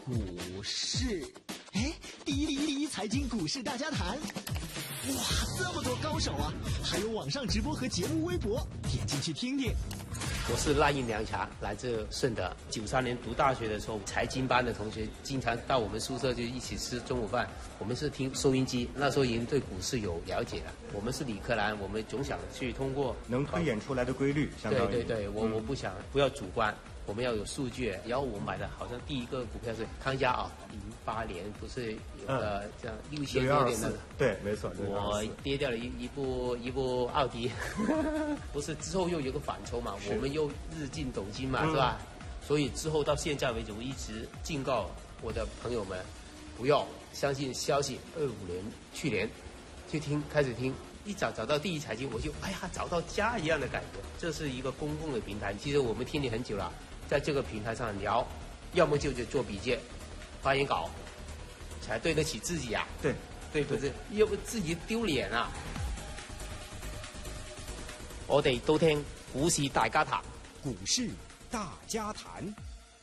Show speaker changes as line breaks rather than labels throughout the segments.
股市，哎，第一财经股市大家谈。哇，这么多高手啊！还有网上直播和节目微博，点进去听听。
我是赖印良强，来自顺德。93年读大学的时候，财经班的同学经常到我们宿舍就一起吃中午饭。我们是听收音机，那时候已经对股市有了解了。我们是理科男，我们总想去通过
能推演出来的规律，相当于
对，我不要主观。我们要有数据，然后我买的好像第一个股票是康佳啊，08年不是有个这样6000多点的，
对，没错。
我跌掉了一部奥迪，不是之后又有个反抽嘛，我们又日进斗金嘛，是吧？所以之后到现在为止，我一直警告我的朋友们，不要相信消息。25年去年就开始听。一找到第一财经，我就找到家一样的感觉。这是一个公共的平台，其实我们听你很久了，在这个平台上聊，要么就是做笔记、发言稿，才对得起自己啊。对不对？要不自己丢脸啊！我哋都聽股市大家談，
股市大家談，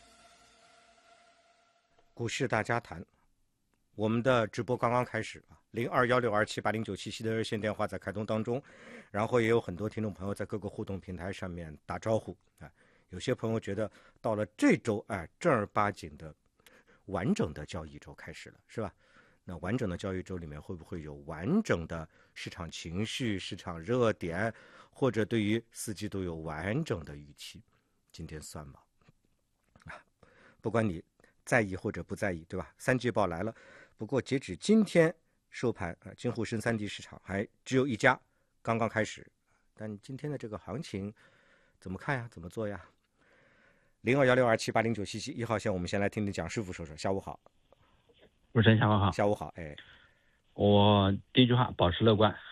股市大家談。我们的直播刚刚开始啊，0216278097的热线电话在开通当中，然后也有很多听众朋友在各个互动平台上面打招呼啊。有些朋友觉得到了这周正儿八经的完整的交易周开始了，是吧？那完整的交易周里面会不会有完整的市场情绪、市场热点，或者对于四季都有完整的预期？今天算吗？不管你在意或者不在意，对吧？三季报来了。不过截止今天收盘京沪深3地市场还只有一家刚刚开始，但今天的这个行情怎么看呀？怎么做呀？021627809771号线，我们先来听听蒋师傅说说。下午好。
主持人下午好。
下午好。
我第一句话保持乐观。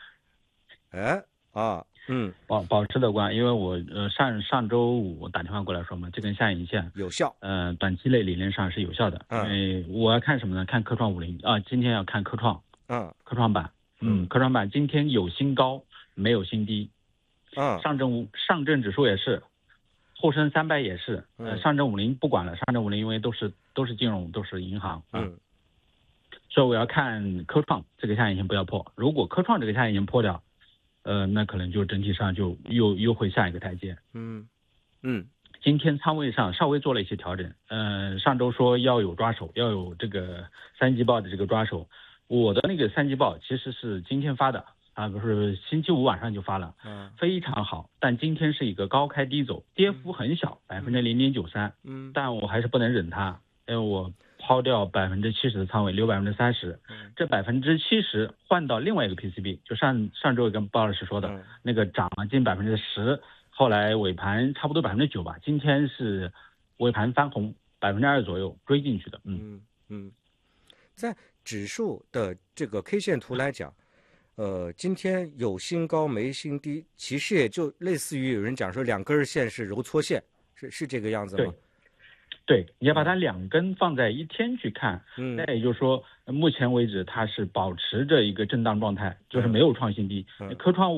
保持乐观，因为我上周五打电话过来说嘛，这根下影线
有效，
短期内理论上是有效的。因为我要看什么呢？看科创50啊，今天要看科创，科创板，科创板今天有新高没有新低，上证指数也是，沪深300也是，上证50不管了，上证50因为都是金融，都是银行，所以我要看科创这个下影线不要破，如果科创这个下影线破掉。那可能就整体上就又会下一个台阶。今天仓位上稍微做了一些调整。上周说要有抓手，要有这个三季报的这个抓手。我的那个三季报其实是今天发的啊，不是星期五晚上就发了，非常好。但今天是一个高开低走，跌幅很小，0.93%。但我还是不能忍它，因为我抛掉70%的仓位，留30%，这70%换到另外一个 PCB， 就上周跟鲍老师说的，那个涨了近10%，后来尾盘差不多9%吧，今天是尾盘翻红2%左右追进去的。
在指数的这个 K 线图来讲，今天有新高没新低，其实也就类似于有人讲说2根线是揉搓线，是这个样子吗？
对，你要把它2根放在一天去看，那也就是说，目前为止它是保持着一个震荡状态，就是没有创新低。科创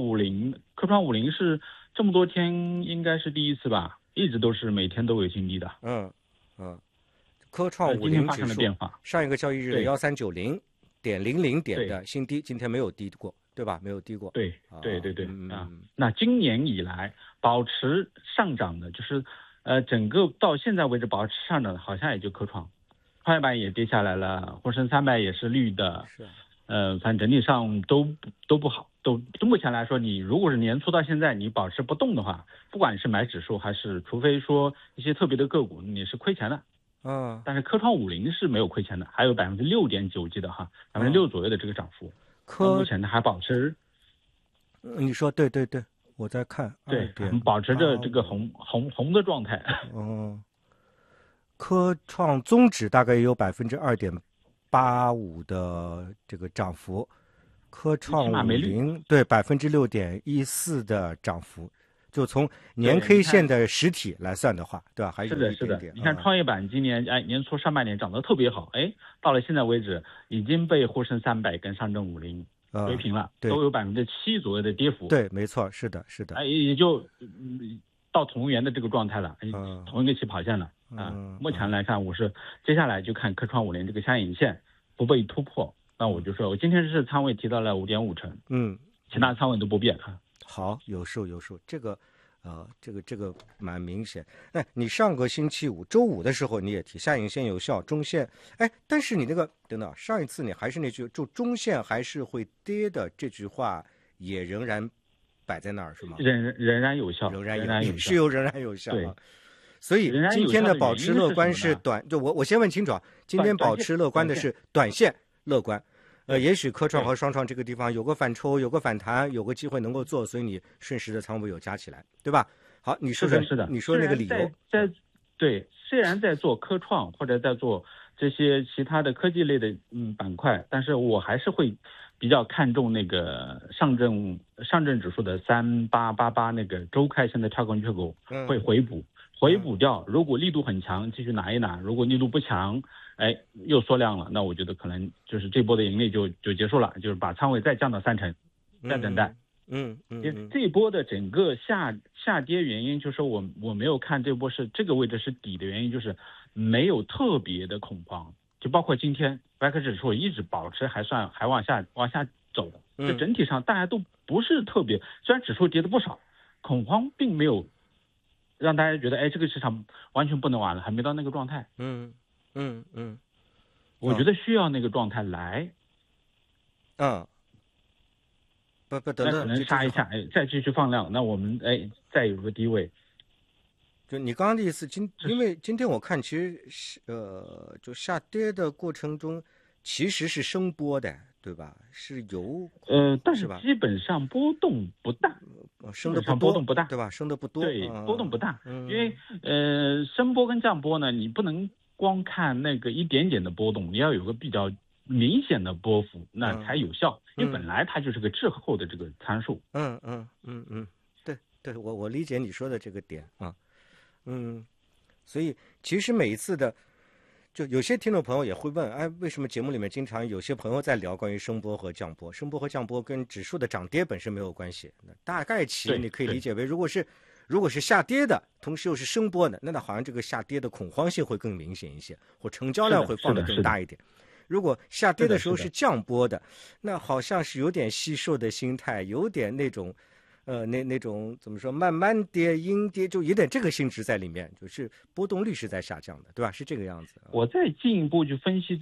50是这么多天应该是第一次吧，一直都是每天都有新低的。
科创50指数上一个交易日的1390.00点的新低，今天没有低过，对吧？没有低过。
对。那今年以来保持上涨的，就是整个到现在为止保持上涨的，好像也就科创板也跌下来了，沪深300也是绿的，反正整体上都不好，都目前来说，你如果是年初到现在你保持不动的话，不管是买指数还是除非说一些特别的个股，你是亏钱的。但是科创50是没有亏钱的，还有6.9%记得哈，6%左右的这个涨幅。目前它还保持。
你说对，我在看。
对，保持着这个红的状态。
科创综指大概也有2.85%的这个涨幅，科创50对6.14%的涨幅。就从年 K 线的实体来算的话，对吧？还有一点点。
你看创业板今年年初上半年涨得特别好，到了现在为止已经被沪深300跟上证50追平了，都有7%左右的跌幅。
对，没错，是的。
也就到同源的这个状态了，同一个起跑线了。 目前来看，我是接下来就看科创50这个下影线不被突破，那我就说我今天是仓位提到了5.5成，其他仓位都不变啊。
好，有数，这个蛮明显。哎，你上个星期五周五的时候你也提下影线有效，中线，哎，但是你那个等等，上一次你还是那句就中线还是会跌的这句话也仍然摆在那儿是吗？
仍然有效，
仍然有效，仍然有效。
对，
所以今天的保持乐观是短，就我先问清楚啊，今天保持乐观的是短线乐观。也许科创和双创这个地方有个反抽，有个反弹，有个机会能够做，所以你瞬时的仓位有加起来，对吧？好，你说
是的，
你说那个理由。
对，虽然在做科创或者在做这些其他的科技类的板块，但是我还是会比较看重那个上证指数的3888那个周开线的跳空缺口会回补掉，如果力度很强继续拿一拿，如果力度不强，哎，又缩量了，那我觉得可能就是这波的盈利就结束了，就是把仓位再降到3成，再等待。这一波的整个下跌原因就是我没有看这波是这个位置是底的原因，就是没有特别的恐慌，就包括今天外科指数一直保持还往下走的，就整体上大家都不是特别，虽然指数跌的不少，恐慌并没有让大家觉得哎这个市场完全不能玩了，还没到那个状态。我觉得需要那个状态来。
不等等，
可能杀一下，哎，再继续放量，那我们再有个低位。
就你刚刚的意思，因为今天我看其实是就下跌的过程中其实是升波的，对吧？是有
但是基本上波动不大，
升的
波动不大，
对吧？升的不多，
对，波动不大，因为升波跟降波呢，你不能光看那个一点点的波动，你要有个比较明显的波幅，那才有效。因为本来它就是个滞后的这个参数。
对，我理解你说的这个点啊。所以其实每一次的，就有些听众朋友也会问，哎，为什么节目里面经常有些朋友在聊关于升波和降波？升波和降波跟指数的涨跌本身没有关系。那大概其你可以理解为，如果是下跌的，同时又是升波的，那好像这个下跌的恐慌性会更明显一些，或成交量会放得更大一点。如果下跌的时候是降波的，那好像是有点惜售的心态，有点那种，那种怎么说，慢慢跌、阴跌，就有点这个性质在里面，就是波动率是在下降的，对吧？是这个样子。
我再进一步去分析